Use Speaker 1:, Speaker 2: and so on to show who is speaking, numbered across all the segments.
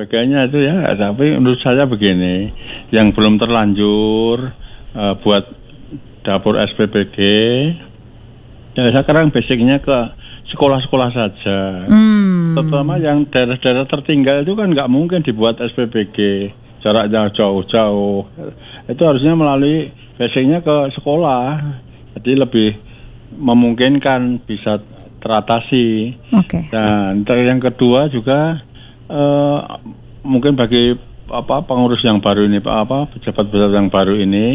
Speaker 1: sebagainya itu ya. Tapi menurut saya begini, yang belum terlanjur buat dapur SPPG, ya sekarang basicnya ke sekolah-sekolah saja. Terutama yang daerah-daerah tertinggal itu kan nggak mungkin dibuat SPPG, jaraknya jauh-jauh. Itu harusnya melalui basicnya ke sekolah, jadi lebih memungkinkan bisa teratasi. Dan yang kedua juga mungkin bagi pengurus yang baru ini, pejabat-pejabat yang baru ini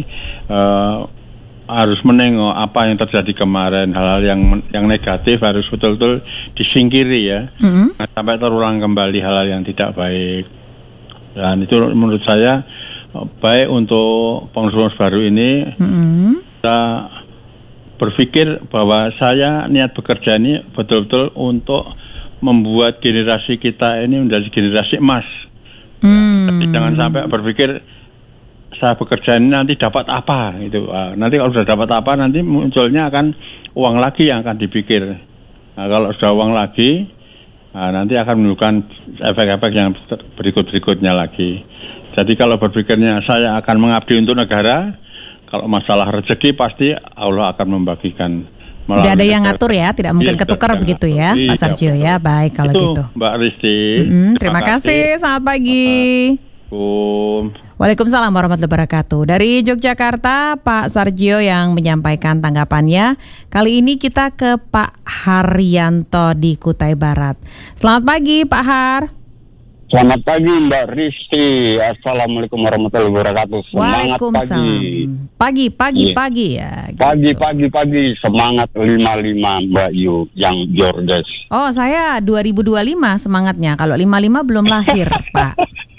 Speaker 1: harus menengok apa yang terjadi kemarin, hal-hal yang negatif harus betul-betul disingkiri ya, sampai terulang kembali hal-hal yang tidak baik. Dan itu menurut saya baik untuk pengurus baru ini, kita berpikir bahwa saya niat bekerja ini betul-betul untuk membuat generasi kita ini menjadi generasi emas. Jadi jangan sampai berpikir saya bekerja ini nanti dapat apa gitu. Nanti kalau sudah dapat apa, nanti munculnya akan uang lagi yang akan dipikir. Kalau sudah uang lagi, nanti akan menimbulkan efek-efek yang berikut-berikutnya lagi. Jadi kalau berpikirnya saya akan mengabdi untuk negara, kalau masalah rezeki pasti Allah akan membagikan.
Speaker 2: Tidak ada yang ngatur ya, tidak mungkin ketukar begitu ya, Pak Sarjo ya. Baik kalau
Speaker 1: itu,
Speaker 2: gitu.
Speaker 1: Mbak Risti.
Speaker 2: Terima kasih, selamat pagi. Waalaikumsalam warahmatullahi wabarakatuh. Dari Yogyakarta, Pak Sarjo yang menyampaikan tanggapannya. Kali ini kita ke Pak Haryanto di Kutai Barat. Selamat pagi, Pak Har.
Speaker 3: Selamat pagi Mbak Risti. Assalamualaikum warahmatullahi wabarakatuh. Semangat pagi. Pagi ya. Gitu. Pagi. Semangat 55 Mbak Yu yang Jordes.
Speaker 2: Oh, saya 2025 semangatnya. Kalau 55 belum lahir, Pak.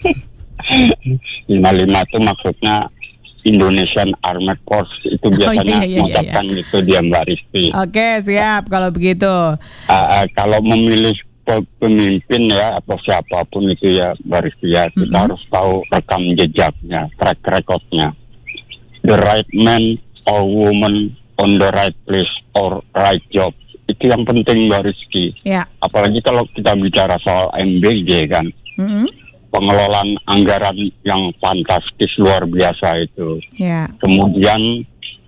Speaker 3: 55 itu maksudnya Indonesian Armed Force, itu biasanya mengucapkan itu dia Mbak Risti.
Speaker 2: Oke, siap kalau begitu.
Speaker 3: Kalau memilih pemimpin ya atau siapapun itu ya Mbak Risti ya, kita harus tahu rekam jejaknya, track recordnya. The right man or woman on the right place or right job, itu yang penting Mbak Rizky. Apalagi kalau kita bicara soal MBG kan, pengelolaan anggaran yang fantastis luar biasa itu. Kemudian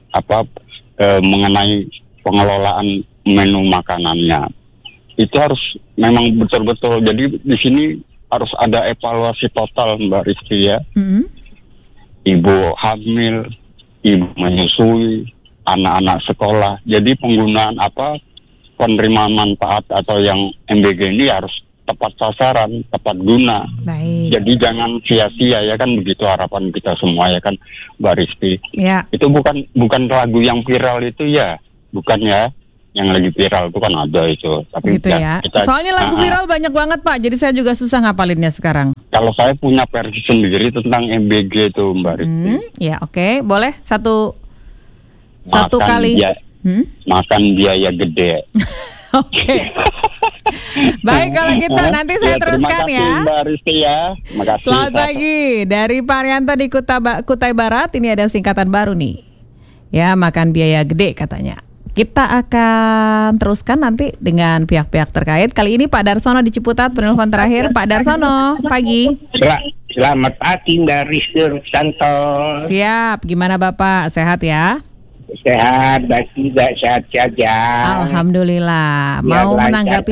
Speaker 3: mengenai pengelolaan menu makanannya, itu harus memang betul-betul. Jadi di sini harus ada evaluasi total Mbak Rizky ya. Ibu hamil, ibu menyusui, anak-anak sekolah. Jadi penggunaan penerima manfaat atau yang MBG ini harus tepat sasaran, tepat guna. Jadi jangan sia-sia ya kan, begitu harapan kita semua ya kan Mbak Rizky. Itu bukan lagu yang viral itu ya, bukan ya. Yang lagi viral itu kan ada itu. Tapi
Speaker 2: gitu ya. Soalnya lagu viral banyak banget Pak, jadi saya juga susah ngapalinnya sekarang.
Speaker 3: Kalau saya punya versi sendiri tentang MBG itu Mbak Rizky.
Speaker 2: Ya oke. Boleh satu kali.
Speaker 3: Makan biaya gede.
Speaker 2: Oke. Baik kalau gitu nanti saya teruskan ya.
Speaker 3: Terima kasih Mbak Rizky ya. Makasih.
Speaker 2: Selamat pagi. Dari Pak Haryanto di Kutai Barat, ini ada singkatan baru nih. Ya, makan biaya gede katanya. Kita akan teruskan nanti dengan pihak-pihak terkait. Kali ini Pak Darsono di Ciputat, penelpon terakhir. Pak Darsono, pagi.
Speaker 4: Selamat pagi Mbak Rizky Santos.
Speaker 2: Siap, gimana Bapak? Sehat ya?
Speaker 4: Sehat, baik juga, sehat saja.
Speaker 2: Alhamdulillah. Mau menanggapi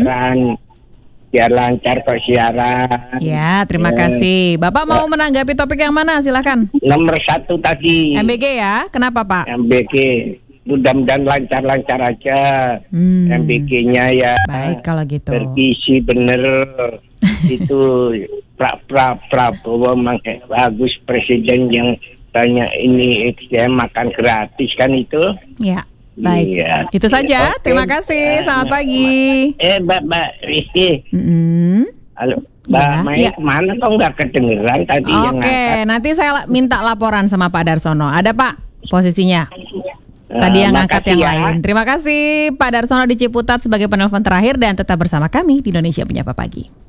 Speaker 4: biar lancar kok siaran.
Speaker 2: Ya, terima kasih. Bapak mau menanggapi topik yang mana? Silakan.
Speaker 4: Nomor 1 tadi.
Speaker 2: MBG ya? Kenapa Pak?
Speaker 4: MBG. Mudah-mudahan lancar-lancar aja. MBG-nya ya.
Speaker 2: Baik kalau gitu.
Speaker 4: Bergizi bener. Itu Prabowo bagus, presiden yang banyak ini makan gratis kan itu. Ya.
Speaker 2: Baik, itu saja. Terima kasih. Selamat pagi.
Speaker 4: Mbak Rizky. Halo, Mbak Mai kemana kok nggak kedengeran tadi yang ngangkat?
Speaker 2: Nanti saya minta laporan sama Pak Darsono. Ada Pak posisinya? Tadi yang ngangkat yang lain. Terima kasih Pak Darsono di Ciputat sebagai penelpon terakhir dan tetap bersama kami di Indonesia Menyapa Pagi.